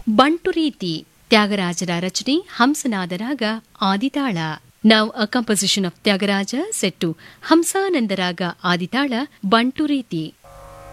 ಬಂಟು ರೀತಿ ತ್ಯಾಗರಾಜರ ರಚನೆ ಹಂಸನಾದ ರಾಗ ಆದಿತಾಳ. Now a composition of Tyagaraja set to Hamsananda Raga Aditala Bantu Riti.